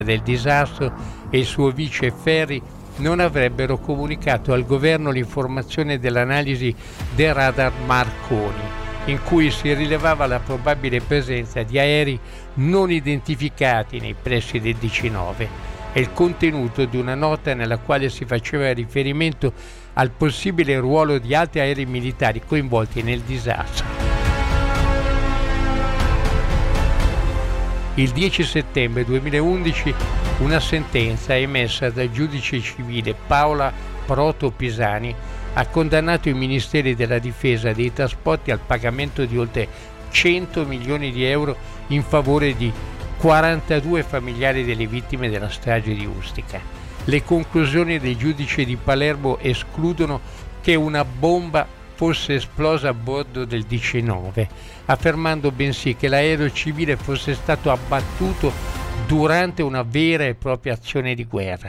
del disastro e il suo vice Ferri non avrebbero comunicato al governo l'informazione dell'analisi del radar Marconi, in cui si rilevava la probabile presenza di aerei non identificati nei pressi del DC-9 e il contenuto di una nota nella quale si faceva riferimento al possibile ruolo di altri aerei militari coinvolti nel disastro. Il 10 settembre 2011 una sentenza emessa dal giudice civile Paola Proto Pisani ha condannato i Ministeri della Difesa e dei Trasporti al pagamento di oltre 100 milioni di euro in favore di 42 familiari delle vittime della strage di Ustica. Le conclusioni del giudice di Palermo escludono che una bomba fosse esplosa a bordo del DC-9, affermando bensì che l'aereo civile fosse stato abbattuto durante una vera e propria azione di guerra.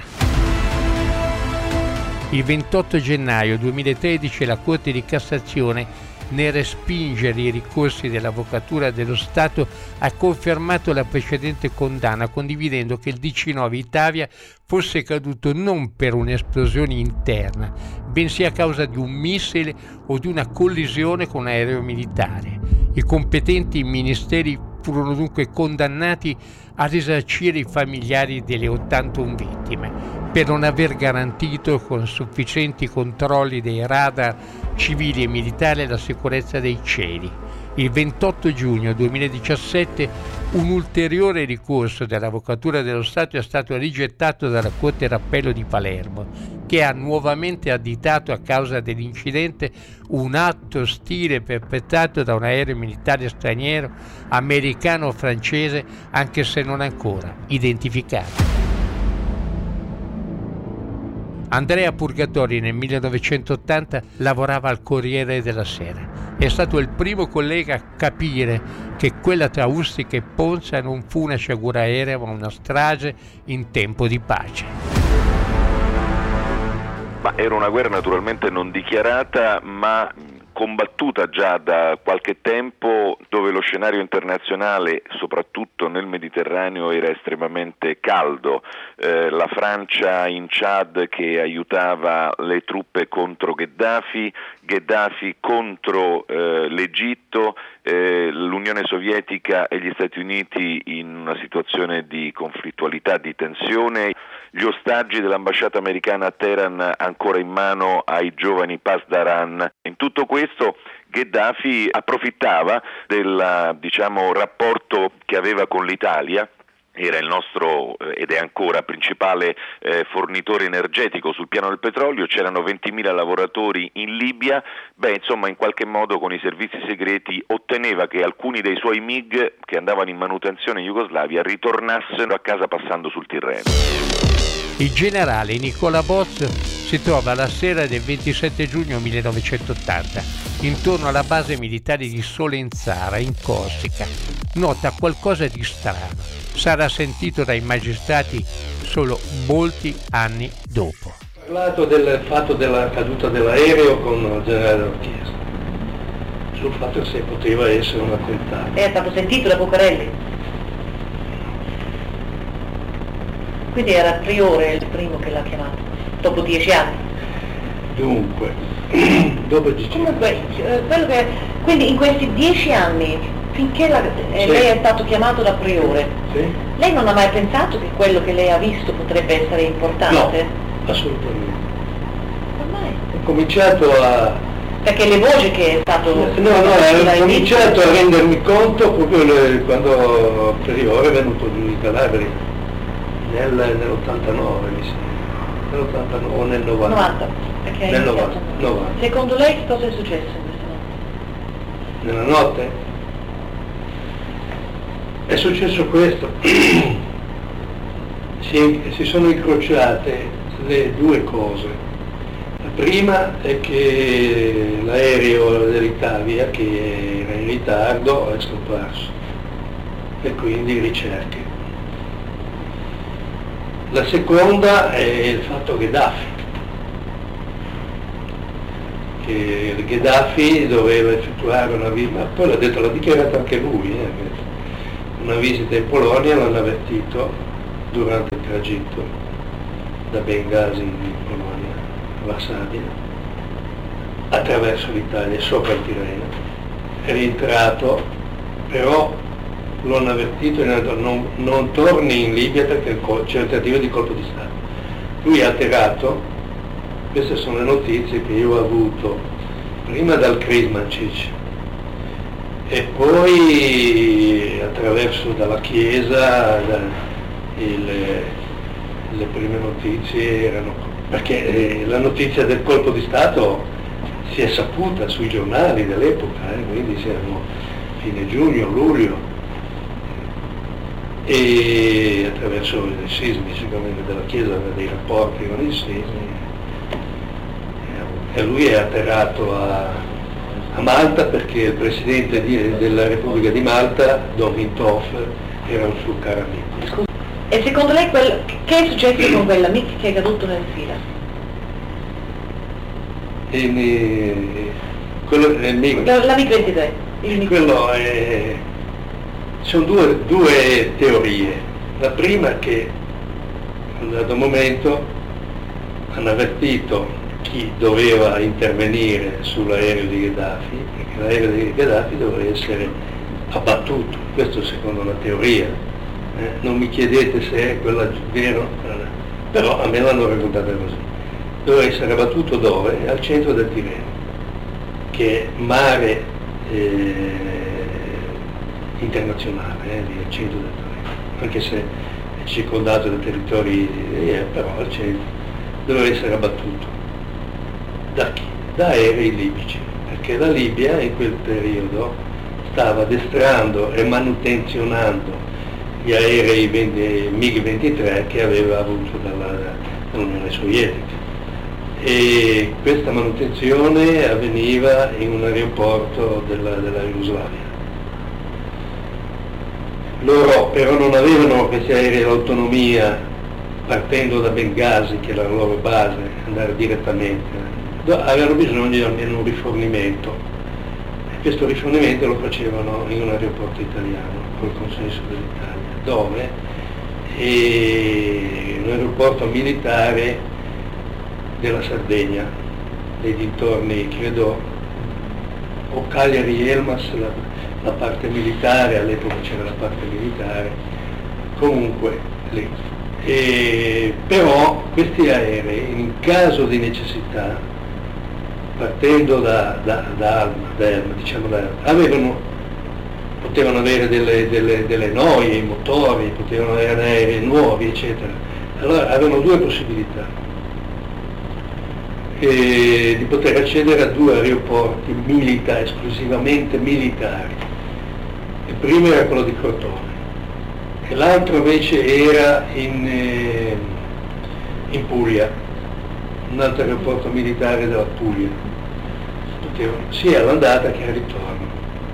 Il 28 gennaio 2013 la Corte di Cassazione, nel respingere i ricorsi dell'Avvocatura dello Stato, ha confermato la precedente condanna, condividendo che il DC-9 Italia fosse caduto non per un'esplosione interna, bensì a causa di un missile o di una collisione con un aereo militare. I competenti ministeri furono dunque condannati a risarcire i familiari delle 81 vittime per non aver garantito con sufficienti controlli dei radar civili e militari la sicurezza dei cieli. Il 28 giugno 2017 un ulteriore ricorso dell'Avvocatura dello Stato è stato rigettato dalla Corte d'Appello di Palermo, che ha nuovamente additato a causa dell'incidente un atto ostile perpetrato da un aereo militare straniero, americano o francese, anche se non ancora identificato. Andrea Purgatori nel 1980 lavorava al Corriere della Sera. È stato il primo collega a capire che quella tra Ustica e Ponza non fu una sciagura aerea ma una strage in tempo di pace. Ma era una guerra naturalmente non dichiarata, ma combattuta già da qualche tempo, dove lo scenario internazionale, soprattutto nel Mediterraneo, era estremamente caldo. La Francia in Chad che aiutava le truppe contro Gheddafi contro l'Egitto, l'Unione Sovietica e gli Stati Uniti in una situazione di conflittualità, di tensione, gli ostaggi dell'ambasciata americana a Teheran ancora in mano ai giovani Pasdaran. In tutto questo Gheddafi approfittava del rapporto che aveva con l'Italia. Era il nostro ed è ancora principale fornitore energetico sul piano del petrolio, c'erano 20.000 lavoratori in Libia, in qualche modo con i servizi segreti otteneva che alcuni dei suoi MiG che andavano in manutenzione in Jugoslavia ritornassero a casa passando sul Tirreno. Il generale Nicola Boz si trova la sera del 27 giugno 1980 intorno alla base militare di Solenzara in Corsica. Nota qualcosa di strano. Sarà sentito dai magistrati solo molti anni dopo. Ho parlato del fatto della caduta dell'aereo con il generale Orchies, sul fatto se poteva essere un attentato. È stato sentito da Bucarelli? Quindi era Priore il primo che l'ha chiamato, dopo 10 anni? Dunque, dopo 10 anni. Comunque, quindi in questi 10 anni, finché sì, lei è stato chiamato da Priore, sì, lei non ha mai pensato che quello che lei ha visto potrebbe essere importante? No, assolutamente. Ormai? Ho cominciato a... Perché le voci che è stato... ho cominciato a rendermi conto proprio quando Priore è venuto giù i cadaveri, nell'89 mi sembra, nell'89 o nel 90. 90. Perché nel 90. Secondo lei cosa è successo in questa notte? Nella notte? È successo questo, si sono incrociate le due cose. La prima è che l'aereo dell'Italia, che era in ritardo, è scomparso e quindi ricerche. La seconda è il fatto che Gheddafi doveva effettuare una visita, poi l'ha dichiarato anche lui, una visita in Polonia, l'hanno avvertito durante il tragitto da Bengasi in Polonia, Varsavia, attraverso l'Italia, sopra il Tirreno. È rientrato, però lo hanno avvertito e hanno detto non torni in Libia perché c'è il tentativo di colpo di Stato. Lui è atterrato, queste sono le notizie che io ho avuto prima dal Krismancic e poi attraverso dalla Chiesa, le prime notizie erano, perché la notizia del colpo di Stato si è saputa sui giornali dell'epoca, quindi siamo fine giugno, luglio, e attraverso i sismi sicuramente della Chiesa aveva dei rapporti con i sismi, e lui è atterrato a Malta perché il presidente della Repubblica di Malta, Don Mintoff, era un suo caro amico. E secondo lei che è successo con quell'amico che è caduto nel fila? L'amico 23. Sono due teorie. La prima è che a un dato momento hanno avvertito chi doveva intervenire sull'aereo di Gheddafi, perché l'aereo di Gheddafi doveva essere abbattuto. Questo secondo la teoria. Non mi chiedete se è quella vero, però a me l'hanno raccontata così. Doveva essere abbattuto dove? Al centro del Tirreno, che è mare internazionale, lì al centro del Tirreno, anche se è circondato da territori, però al centro doveva essere abbattuto. Da chi? Da aerei libici, perché la Libia in quel periodo stava addestrando e manutenzionando gli aerei MiG-23 che aveva avuto dall'Unione Sovietica, e questa manutenzione avveniva in un aeroporto della Jugoslavia. Loro però non avevano questi aerei l'autonomia, partendo da Bengasi, che era la loro base, andare direttamente, avevano bisogno di almeno un rifornimento, e questo rifornimento lo facevano in un aeroporto italiano col consenso dell'Italia, dove è un aeroporto militare della Sardegna, dei dintorni, credo, o Cagliari Elmas, la parte militare, all'epoca c'era la parte militare, comunque lì. Però questi aerei, in caso di necessità, partendo da Elma, potevano avere delle noie, i motori, potevano avere aerei nuovi, eccetera. Allora avevano due possibilità, di poter accedere a due aeroporti militari, esclusivamente militari. Il primo era quello di Crotone e l'altro invece era in Puglia, un altro aeroporto militare della Puglia, sia all'andata che al ritorno.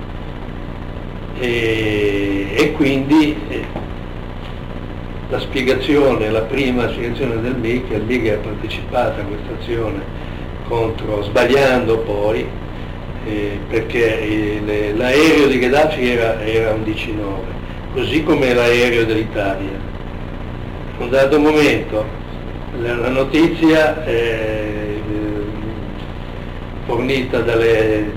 E quindi la prima spiegazione del MiG, il MiG ha partecipato a questa azione sbagliando poi, perché l'aereo di Gheddafi era un DC-9, così come l'aereo dell'Italia. A un dato momento la notizia fornita dai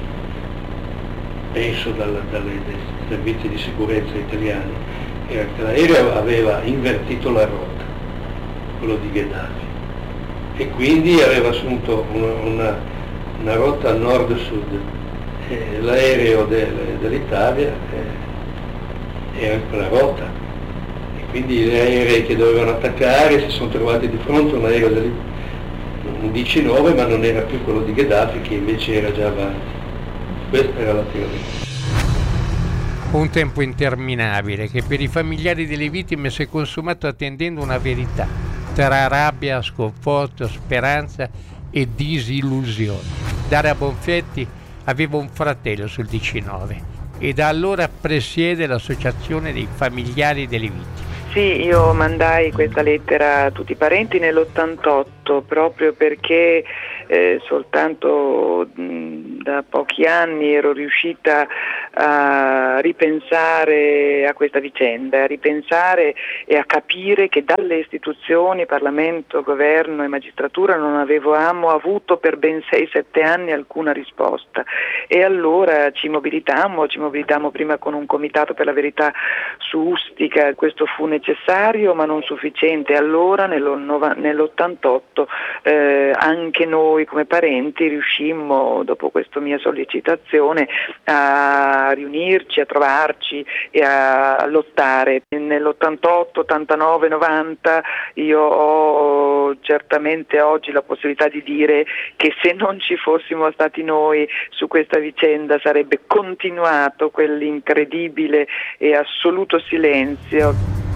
servizi di sicurezza italiani era che l'aereo aveva invertito la rotta, quello di Gheddafi, e quindi aveva assunto una rotta nord-sud. L'aereo dell'Italia era in quella rotta, e quindi gli aerei che dovevano attaccare si sono trovati di fronte a un aereo un DC-9, ma non era più quello di Gheddafi, che invece era già avanti. Questa era la teoria. Un tempo interminabile che per i familiari delle vittime si è consumato attendendo una verità, tra rabbia, sconforto, speranza e disillusione. Daria Bonfetti aveva un fratello sul DC-9 e da allora presiede l'associazione dei familiari delle vittime. Sì, io mandai questa lettera a tutti i parenti nell'88 proprio perché soltanto da pochi anni ero riuscita a ripensare a questa vicenda, a ripensare e a capire che dalle istituzioni, Parlamento, Governo e Magistratura non avevamo avuto per ben 6-7 anni alcuna risposta, e allora ci mobilitammo prima con un comitato per la verità su Ustica. Questo fu necessario ma non sufficiente. Allora nell'88 anche noi come parenti riuscimmo, dopo questa mia sollecitazione, a riunirci, a trovarci e a lottare. Nell'88, 89, 90 io ho certamente oggi la possibilità di dire che se non ci fossimo stati noi su questa vicenda sarebbe continuato quell'incredibile e assoluto silenzio.